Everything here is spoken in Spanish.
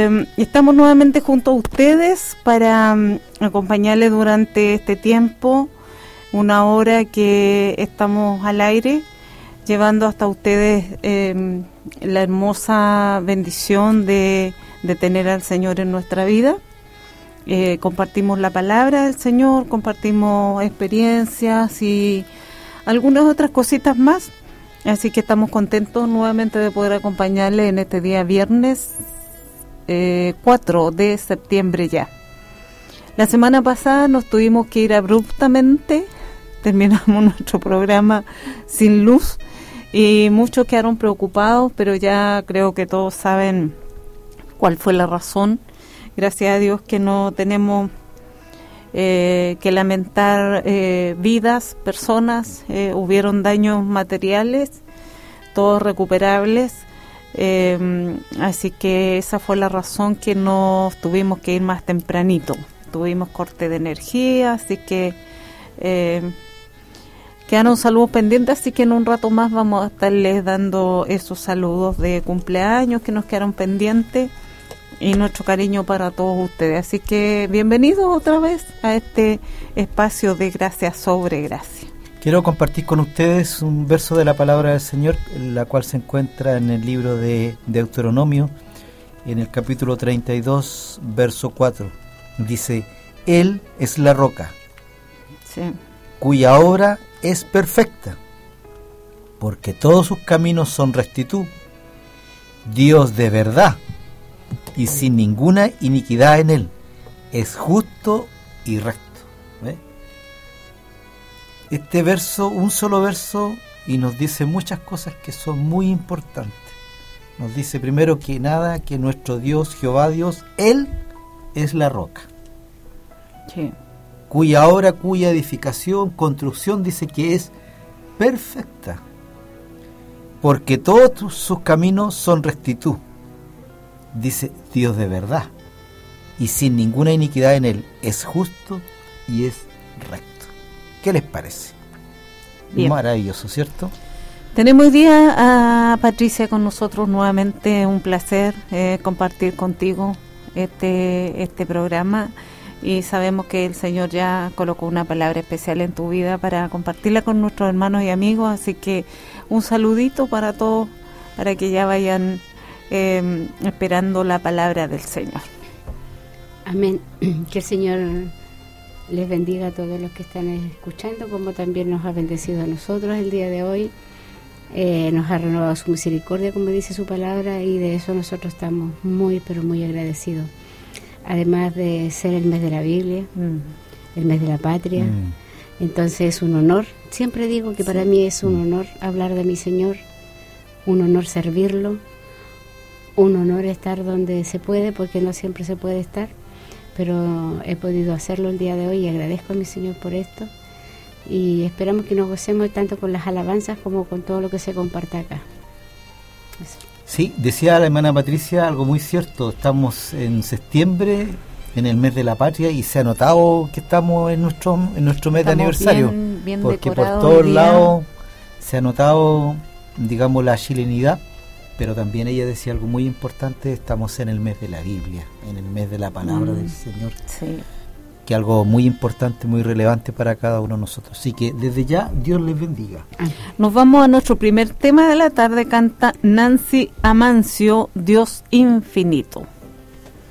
estamos nuevamente junto a ustedes para acompañarles durante este tiempo, una hora que estamos al aire, llevando hasta ustedes la hermosa bendición de tener al Señor en nuestra vida. Compartimos la palabra del Señor, compartimos experiencias y algunas otras cositas más. Así que estamos contentos nuevamente de poder acompañarles en este día viernes 4 de septiembre ya. La semana pasada nos tuvimos que ir abruptamente, terminamos nuestro programa sin luz y muchos quedaron preocupados, pero ya creo que todos saben cuál fue la razón. Gracias a Dios que no tenemos que lamentar vidas, personas, hubieron daños materiales, todos recuperables, así que esa fue la razón que nos tuvimos que ir más tempranito. Tuvimos corte de energía, así que quedaron saludos pendientes, así que en un rato más vamos a estarles dando esos saludos de cumpleaños que nos quedaron pendientes y nuestro cariño para todos ustedes. Así que bienvenidos otra vez a este espacio de gracia sobre gracia. Quiero compartir con ustedes un verso de la palabra del Señor, la cual se encuentra en el libro de Deuteronomio, en el capítulo 32, verso 4. Dice: Él es la roca, sí, cuya obra es perfecta, porque todos sus caminos son rectitud, Dios de verdad, y sin ninguna iniquidad en él, es justo y recto. Este verso, un solo verso, y nos dice muchas cosas que son muy importantes. Nos dice primero que nada que nuestro Dios, Jehová Dios, Él es la roca, sí, cuya obra, cuya edificación, construcción, dice que es perfecta, porque todos sus caminos son rectitud, dice Dios de verdad, y sin ninguna iniquidad en él, es justo y es recto. ¿Qué les parece? Bien. Maravilloso, ¿cierto? Tenemos hoy día a Patricia con nosotros nuevamente. Un placer compartir contigo este programa, y sabemos que el Señor ya colocó una palabra especial en tu vida para compartirla con nuestros hermanos y amigos, así que un saludito para todos, para que ya vayan esperando la palabra del Señor. Amén. Que el Señor les bendiga a todos los que están escuchando, como también nos ha bendecido a nosotros el día de hoy. Nos ha renovado su misericordia, como dice su palabra, y de eso nosotros estamos muy, pero muy agradecidos. Además de ser el mes de la Biblia, el mes de la patria, entonces es un honor. Siempre digo que para mí es un honor hablar de mi Señor, un honor servirlo, un honor estar donde se puede, porque no siempre se puede estar, pero he podido hacerlo el día de hoy y agradezco a mi Señor por esto, y esperamos que nos gocemos tanto con las alabanzas como con todo lo que se comparta acá. Eso. Sí, decía la hermana Patricia algo muy cierto. Estamos en septiembre, en el mes de la patria, y se ha notado que estamos en nuestro mes de aniversario, bien porque por todos lados se ha notado, digamos, la chilenidad. Pero también ella decía algo muy importante: estamos en el mes de la Biblia, en el mes de la palabra del Señor, sí, que algo muy importante, muy relevante para cada uno de nosotros. Así que desde ya, Dios les bendiga. Nos vamos a nuestro primer tema de la tarde. Canta Nancy Amancio, Dios infinito.